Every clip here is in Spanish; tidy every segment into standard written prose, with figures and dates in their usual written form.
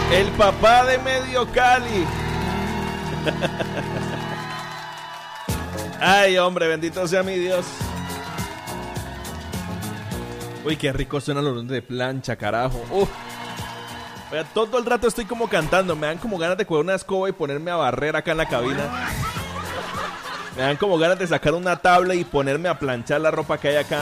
El papá de Medio Cali. Ay, hombre, bendito sea mi Dios. Uy, qué rico suena el olor de plancha, carajo. Oiga, todo el rato estoy como cantando. Me dan como ganas de coger una escoba y ponerme a barrer acá en la cabina. Me dan como ganas de sacar una tabla y ponerme a planchar la ropa que hay acá.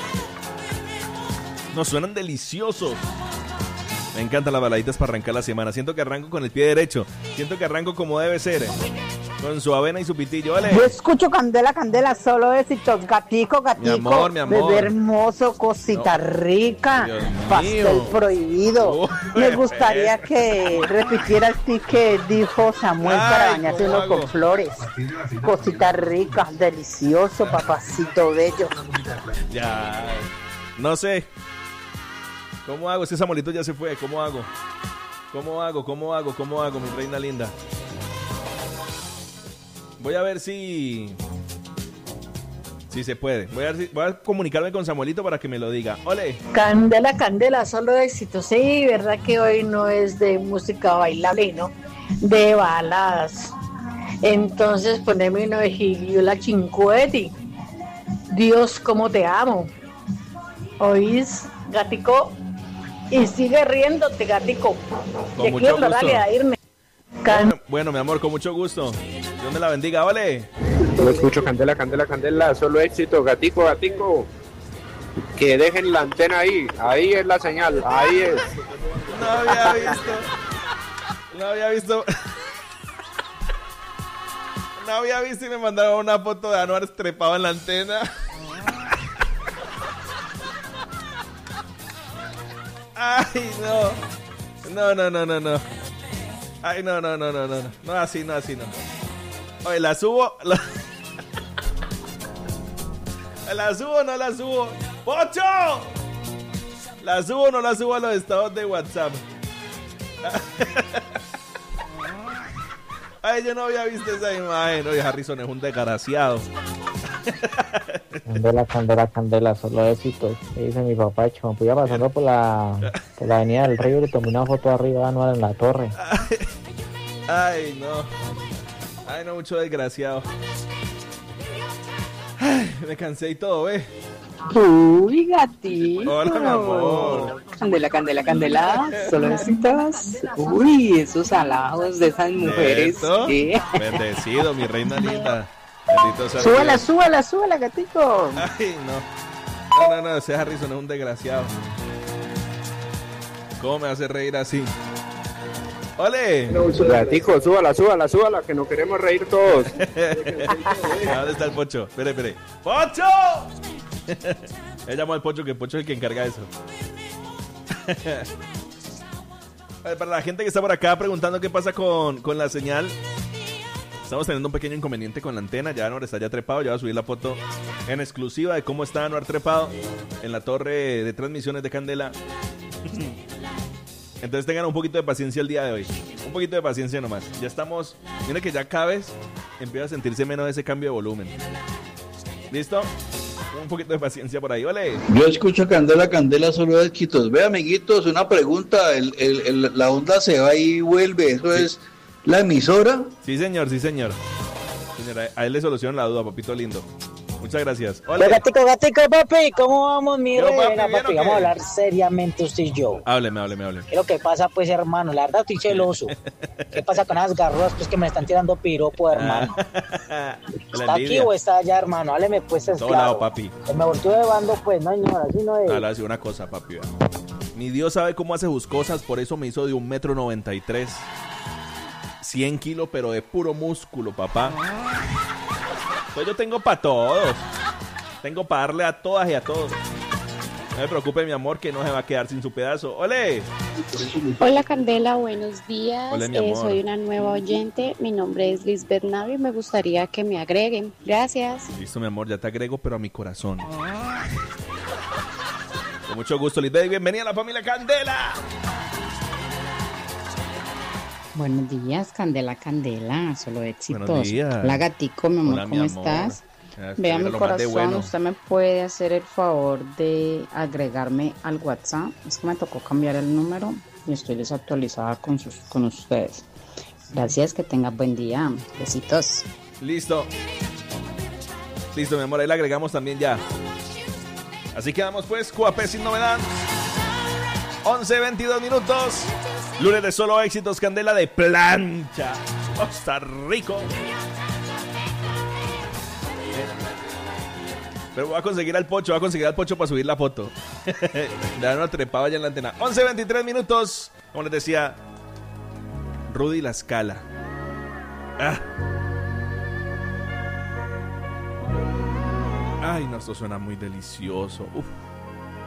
Nos suenan deliciosos. Me encantan las baladitas para arrancar la semana. Siento que arranco con el pie derecho. Siento que arranco como debe ser. Con su avena y su pitillo, ¿vale? Yo escucho Candela, Candela, solo éxitos. Gatico, Mi amor. bebé hermoso, cosita rica, pastel prohibido. Me gustaría que repitiera el que dijo Samuel para bañarse uno con flores. Cosita rica, delicioso, papacito bello. Ya, no sé. ¿Cómo hago? Ese Samuelito ya se fue. ¿Cómo hago? Mi reina linda. Voy a ver si se puede. Voy a comunicarme con Samuelito para que me lo diga. ¡Ole! Candela, Candela, solo éxitos. Sí, verdad que hoy no es de música bailable, ¿no? De baladas. Entonces poneme uno de Gigliola Cinquetti. Dios, cómo te amo. ¿Oís, gatico? Y sigue riéndote, gatico. Con mucho gusto. Dale a irme. Bueno, mi amor, con mucho gusto. Dios me la bendiga, ¿vale? Yo escucho Candela, Candela, Candela, solo éxito, gatico, gatico. Que dejen la antena ahí es la señal, ahí es. No había visto. No había visto y me mandaron una foto de Anuar trepado en la antena. Ay, no. Ay, no. No, así no. Oye, ¿la subo? ¿La subo o no la subo? ¡Pocho! ¿La subo o no la subo a los estados de WhatsApp? Ay, yo no había visto esa imagen. Oye, Harrison es un desgraciado. Candela, solo éxitos. Dice mi papá, me fui pasando por la avenida del Río y le tomé una foto arriba de Anual en la torre. Ay, no, mucho desgraciado. Ay, me cansé y todo, Uy, gatito. Hola, mi amor. Candela, solo éxitos. Uy, esos halagos de esas mujeres. Bendecido, mi reina linda. Súbela, gatico. Ay, no, ese Harrison es un desgraciado. ¿Cómo me hace reír así? ¡Ole! Gatico, súbala, que nos queremos reír todos. ¿Dónde está el Pocho? Espere. ¡Pocho! Él llamó al Pocho, que el Pocho es el que encarga eso. Para la gente que está por acá preguntando qué pasa con la señal, estamos teniendo un pequeño inconveniente con la antena. Ya Anuar está ya trepado. Ya voy a subir la foto en exclusiva de cómo está Anuar trepado en la torre de transmisiones de Candela. Entonces tengan un poquito de paciencia el día de hoy. Un poquito de paciencia nomás. Ya estamos. Mira que ya cada vez empieza a sentirse menos ese cambio de volumen. ¿Listo? Un poquito de paciencia por ahí, ¿vale? Yo escucho Candela, solo éxitos. Ve, amiguitos, una pregunta. La onda se va y vuelve. ¿Eso sí es la emisora? Sí, señor. Señora, a él le solucionan la duda, papito lindo. Muchas gracias. Hola. Gatico, papi, ¿cómo vamos, mi reina, papi? Vamos a hablar seriamente usted y yo. Hábleme. ¿Qué es lo que pasa, pues, hermano? La verdad estoy celoso. ¿Qué pasa con esas garras, pues, que me están tirando piropo, hermano? ¿Está aquí o está allá, hermano? Hábleme, pues, es todo claro. lado, papi. Me volteó de bando, pues, no, señora, así no es. Ahora sí, una cosa, papi. Mi Dios sabe cómo hace sus cosas, por eso me hizo de 1,93 m. 100 kilos, pero de puro músculo, papá. Pues yo tengo para todos. Tengo para darle a todas y a todos. No me preocupe, mi amor, que no se va a quedar sin su pedazo. ¡Ole! Hola, Candela, buenos días. Hola, mi amor. Soy una nueva oyente. Mi nombre es Lisbeth Navi. Me gustaría que me agreguen. Gracias. Listo, mi amor, ya te agrego, pero a mi corazón. Con mucho gusto, Lisbeth. Bienvenida a la familia Candela. Buenos días, Candela, solo éxitos. Buenos días. Hola, gatico, mi amor, Hola, ¿cómo mi amor. estás? Ya, Vea, mi lo más de corazón, bueno. usted me puede hacer el favor de agregarme al WhatsApp. Es que me tocó cambiar el número. y estoy desactualizada con ustedes. Gracias, que tengan buen día. Besitos. Listo, mi amor, ahí le agregamos también ya. Así que vamos pues, QAP sin novedad. 11:22 minutos. Lunes de solo éxitos, candela de plancha. Oh, está rico. Pero voy a conseguir al Pocho para subir la foto. Le dan una trepada ya en la antena. 11:23 minutos. Como les decía, Rudy La Scala. Ay, no, esto suena muy delicioso. Uf.